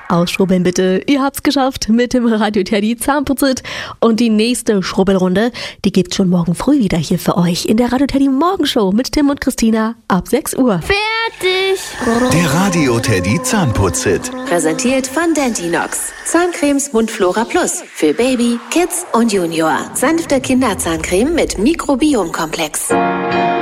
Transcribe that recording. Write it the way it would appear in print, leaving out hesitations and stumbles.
Ausschrubbeln bitte. Ihr habt's geschafft mit dem Radio Teddy Zahnputzit. Und die nächste Schrubbelrunde, die gibt's schon morgen früh wieder hier für euch in der Radio Teddy Morgenshow mit Tim und Christina ab 6 Uhr. Fertig! Der Radio Teddy Zahnputzit. Präsentiert von Dentinox. Zahncremes Mundflora Plus. Für Baby, Kids und Junior. Sanfte Kinderzahncreme mit Mikrobiomkomplex.